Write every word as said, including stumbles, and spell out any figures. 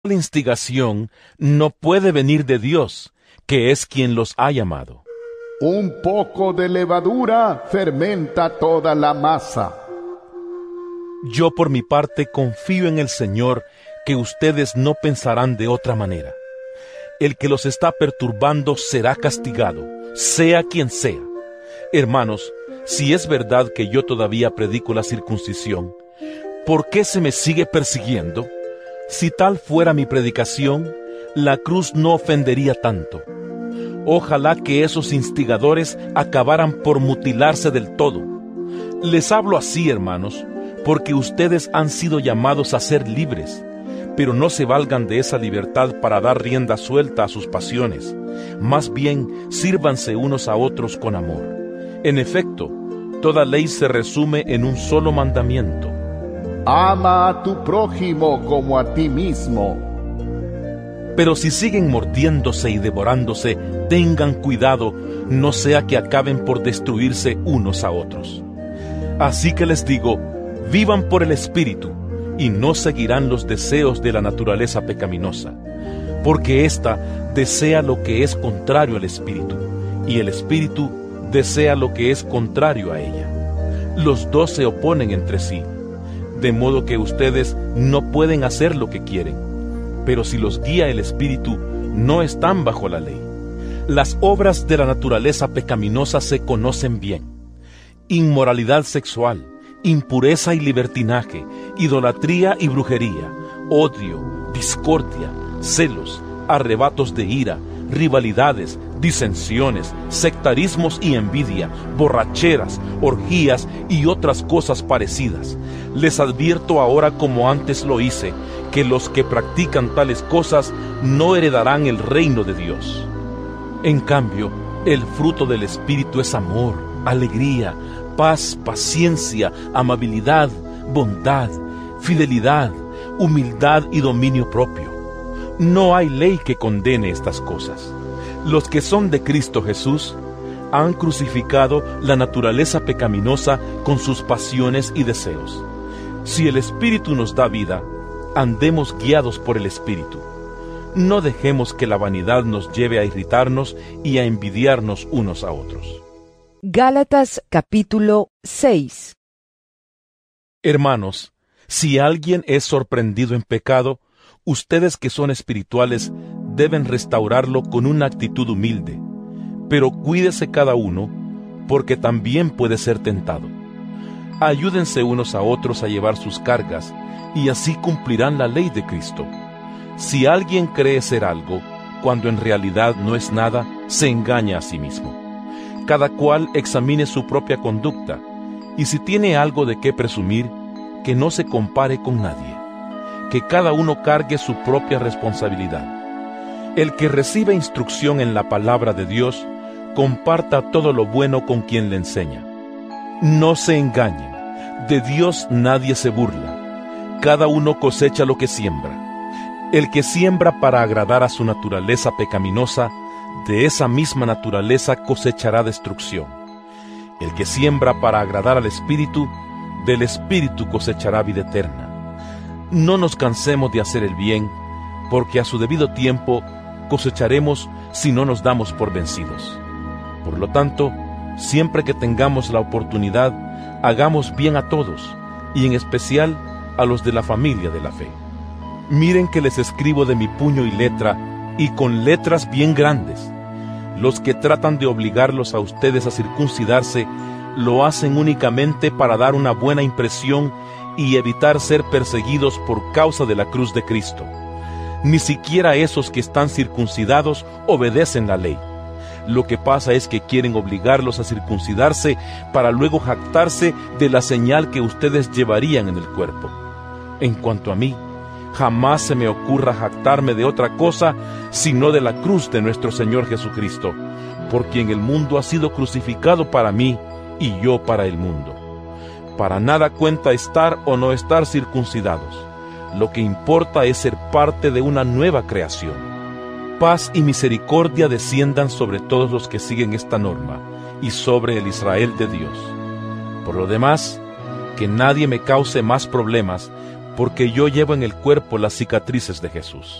La instigación no puede venir de Dios, que es quien los ha llamado. Un poco de levadura fermenta toda la masa. Yo por mi parte confío en el Señor que ustedes no pensarán de otra manera. El que los está perturbando será castigado, sea quien sea. Hermanos, si es verdad que yo todavía predico la circuncisión, ¿por qué se me sigue persiguiendo? Si tal fuera mi predicación, la cruz no ofendería tanto. Ojalá que esos instigadores acabaran por mutilarse del todo. Les hablo así, hermanos, porque ustedes han sido llamados a ser libres, pero no se valgan de esa libertad para dar rienda suelta a sus pasiones. Más bien, sírvanse unos a otros con amor. En efecto, toda ley se resume en un solo mandamiento: ama a tu prójimo como a ti mismo. Pero si siguen mordiéndose y devorándose, tengan cuidado, no sea que acaben por destruirse unos a otros. Así que les digo, vivan por el Espíritu, y no seguirán los deseos de la naturaleza pecaminosa, porque ésta desea lo que es contrario al Espíritu, y el Espíritu desea lo que es contrario a ella. Los dos se oponen entre sí, de modo que ustedes no pueden hacer lo que quieren. Pero si los guía el Espíritu, no están bajo la ley. Las obras de la naturaleza pecaminosa se conocen bien: inmoralidad sexual, impureza y libertinaje, idolatría y brujería, odio, discordia, celos, arrebatos de ira, rivalidades, disensiones, sectarismos y envidia, borracheras, orgías y otras cosas parecidas. Les advierto ahora, como antes lo hice, que los que practican tales cosas no heredarán el reino de Dios. En cambio, el fruto del Espíritu es amor, alegría, paz, paciencia, amabilidad, bondad, fidelidad, humildad y dominio propio. No hay ley que condene estas cosas. Los que son de Cristo Jesús han crucificado la naturaleza pecaminosa con sus pasiones y deseos. Si el Espíritu nos da vida, andemos guiados por el Espíritu. No dejemos que la vanidad nos lleve a irritarnos y a envidiarnos unos a otros. Gálatas capítulo seis. Hermanos, si alguien es sorprendido en pecado, ustedes que son espirituales deben restaurarlo con una actitud humilde, pero cuídese cada uno, porque también puede ser tentado. Ayúdense unos a otros a llevar sus cargas, y así cumplirán la ley de Cristo. Si alguien cree ser algo, cuando en realidad no es nada, se engaña a sí mismo. Cada cual examine su propia conducta, y si tiene algo de qué presumir, que no se compare con nadie. Que cada uno cargue su propia responsabilidad. El que recibe instrucción en la palabra de Dios, comparta todo lo bueno con quien le enseña. No se engañen, de Dios nadie se burla. Cada uno cosecha lo que siembra. El que siembra para agradar a su naturaleza pecaminosa, de esa misma naturaleza cosechará destrucción. El que siembra para agradar al Espíritu, del Espíritu cosechará vida eterna. No nos cansemos de hacer el bien, porque a su debido tiempo cosecharemos si no nos damos por vencidos. Por lo tanto, siempre que tengamos la oportunidad, hagamos bien a todos, y en especial a los de la familia de la fe. Miren que les escribo de mi puño y letra, y con letras bien grandes. Los que tratan de obligarlos a ustedes a circuncidarse, lo hacen únicamente para dar una buena impresión y evitar ser perseguidos por causa de la cruz de Cristo. Ni siquiera esos que están circuncidados obedecen la ley. Lo que pasa es que quieren obligarlos a circuncidarse para luego jactarse de la señal que ustedes llevarían en el cuerpo. En cuanto a mí, jamás se me ocurra jactarme de otra cosa sino de la cruz de nuestro Señor Jesucristo, por quien el mundo ha sido crucificado para mí y yo para el mundo. Para nada cuenta estar o no estar circuncidados. Lo que importa es ser parte de una nueva creación. Paz y misericordia desciendan sobre todos los que siguen esta norma y sobre el Israel de Dios. Por lo demás, que nadie me cause más problemas, porque yo llevo en el cuerpo las cicatrices de Jesús.